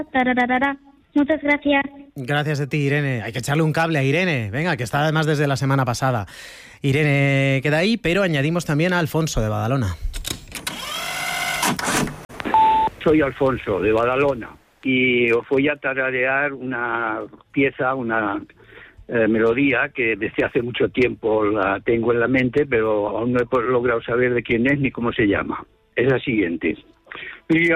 tararara. Muchas gracias. Gracias a ti, Irene. Hay que echarle un cable a Irene. Venga, que está además desde la semana pasada. Irene queda ahí, pero añadimos también a Alfonso de Badalona. Soy Alfonso de Badalona y os voy a tararear una pieza, una melodía que desde hace mucho tiempo la tengo en la mente, pero aún no he logrado saber de quién es ni cómo se llama. Es la siguiente.